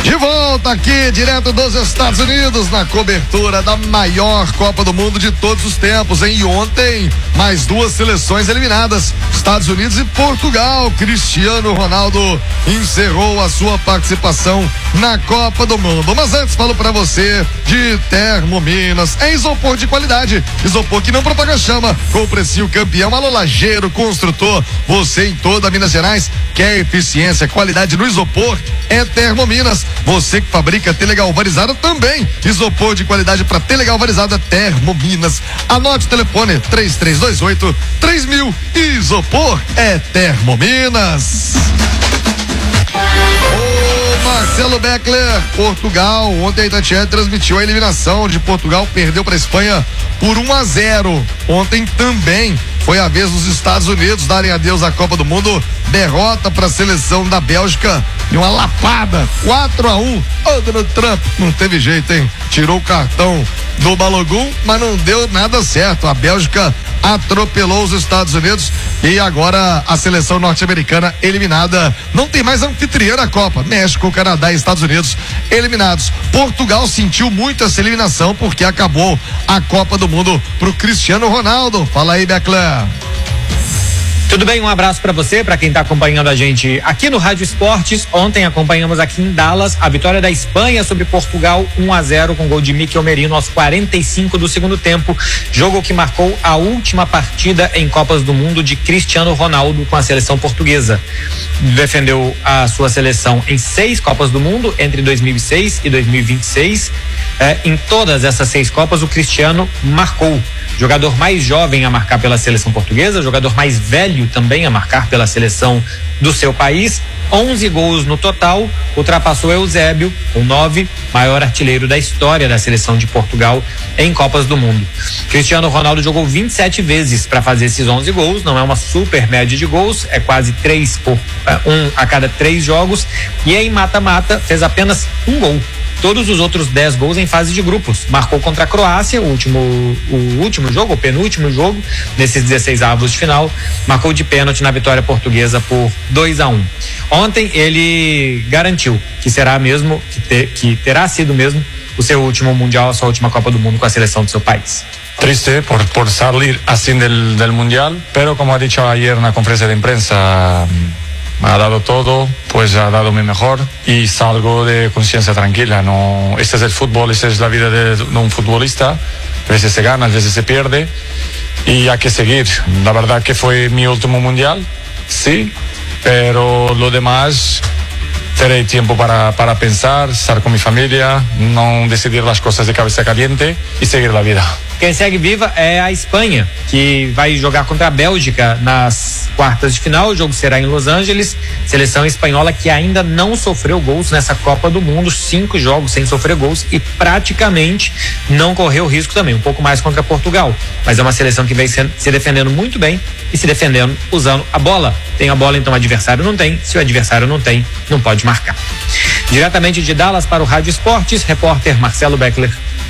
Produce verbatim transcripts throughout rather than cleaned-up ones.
De volta aqui, direto dos Estados Unidos, na cobertura da maior Copa do Mundo de todos os tempos, hein? E ontem, mais duas seleções eliminadas, Estados Unidos e Portugal. Cristiano Ronaldo encerrou a sua participação na Copa do Mundo. Mas antes, falo pra você de Termominas, é isopor de qualidade, isopor que não propaga chama, com o precinho campeão, alô lajeiro, construtor, você em toda Minas Gerais, quer eficiência, qualidade no isopor, é Termominas. Você que fabrica telha galvanizada também. Isopor de qualidade para telha galvanizada, Termominas. Anote o telefone três três dois oito, três mil. Isopor é Termominas. Ô Marcelo Beckler, Portugal. Ontem a Itatiaia transmitiu a eliminação de Portugal, perdeu para a Espanha por um a zero. Ontem também foi a vez dos Estados Unidos darem adeus à Copa do Mundo. Derrota para a seleção da Bélgica e uma lapada, quatro a um. Ô Donald Trump, não teve jeito, hein? Tirou o cartão do Balogun, mas não deu nada certo. A Bélgica atropelou os Estados Unidos e agora a seleção norte-americana eliminada. Não tem mais anfitriã na Copa. México, Canadá e Estados Unidos eliminados. Portugal sentiu muito essa eliminação porque acabou a Copa do Mundo pro Cristiano Ronaldo. Fala aí, Beckler. Tudo bem, um abraço para você, para quem está acompanhando a gente aqui no Rádio Esportes. Ontem acompanhamos aqui em Dallas a vitória da Espanha sobre Portugal, um a zero, com gol de Mikel Merino aos quarenta e cinco do segundo tempo. Jogo que marcou a última partida em Copas do Mundo de Cristiano Ronaldo com a seleção portuguesa. Defendeu a sua seleção em seis Copas do Mundo entre dois mil e seis e dois mil e vinte e seis. É, em todas essas seis Copas o Cristiano marcou. Jogador mais jovem a marcar pela seleção portuguesa, jogador mais velho também a marcar pela seleção do seu país. onze gols no total, ultrapassou Eusébio, com nove, maior artilheiro da história da seleção de Portugal em Copas do Mundo. Cristiano Ronaldo jogou vinte e sete vezes para fazer esses onze gols, não é uma super média de gols, é quase três por um a cada três jogos, e em mata-mata fez apenas um gol. Todos os outros dez gols em fase de grupos. Marcou contra a Croácia, o último, o último jogo, o penúltimo jogo, nesses dezesseis avos de final. Marcou de pênalti na vitória portuguesa por dois a um. Ontem ele garantiu que será mesmo, que, ter, que terá sido mesmo o seu último Mundial, a sua última Copa do Mundo com a seleção do seu país. Triste por, por salir así del, del Mundial, pero como ha dicho ayer en la conferencia de prensa, ha dado todo, pues ha dado mi mejor y salgo de conciencia tranquila. No, este es el fútbol, esta es la vida de, de un futbolista. A veces se gana, a veces se pierde y hay que seguir. La verdad que fue mi último mundial, sí, pero lo demás terei tiempo para, para pensar, estar con mi familia, no decidir las cosas de cabeza caliente y seguir la vida. Quem segue viva é a Espanha, que vai jogar contra a Bélgica nas quartas de final. O jogo será em Los Angeles. Seleção espanhola que ainda não sofreu gols nessa Copa do Mundo, cinco jogos sem sofrer gols e praticamente não correu risco também, um pouco mais contra Portugal. Mas é uma seleção que vem se, se defendendo muito bem e se defendendo usando a bola. Tem a bola, então o adversário não tem. Se o adversário não tem, não pode marcar. Diretamente de Dallas para o Rádio Esportes, repórter Marcelo Beckler.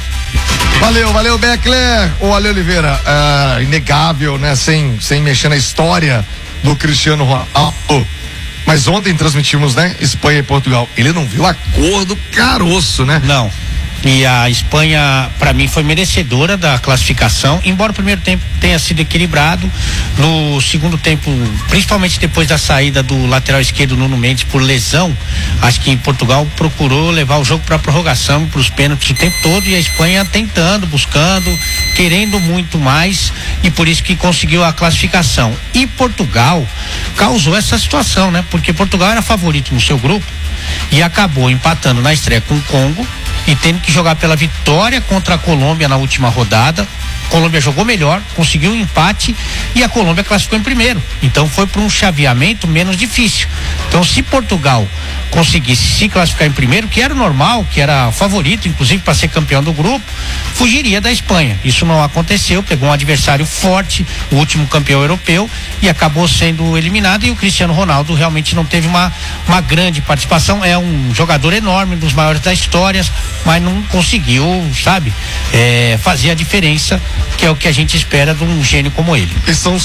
Valeu, valeu, Beckler. Ô, Ale Oliveira, é inegável, né? Sem, sem mexer na história do Cristiano Ronaldo. Mas ontem transmitimos, né? Espanha e Portugal. Ele não viu a cor do caroço, né? Não. E a Espanha, para mim, foi merecedora da classificação, embora o primeiro tempo tenha sido equilibrado. No segundo tempo, principalmente depois da saída do lateral esquerdo Nuno Mendes por lesão, acho que Portugal procurou levar o jogo para a prorrogação, para os pênaltis o tempo todo, e a Espanha tentando, buscando, querendo muito mais, e por isso que conseguiu a classificação. E Portugal causou essa situação, né? Porque Portugal era favorito no seu grupo e acabou empatando na estreia com o Congo e tendo que jogar pela vitória contra a Colômbia na última rodada. A Colômbia jogou melhor, conseguiu um empate e a Colômbia classificou em primeiro. Então foi para um chaveamento menos difícil. Então, se Portugal conseguisse se classificar em primeiro, que era o normal, que era favorito, inclusive para ser campeão do grupo, fugiria da Espanha. Isso não aconteceu, pegou um adversário forte, o último campeão europeu, e acabou sendo eliminado. E o Cristiano Ronaldo realmente não teve uma, uma grande participação. É um jogador enorme, um dos maiores da história, mas não conseguiu, sabe, é, fazer a diferença, que é o que a gente espera de um gênio como ele. E são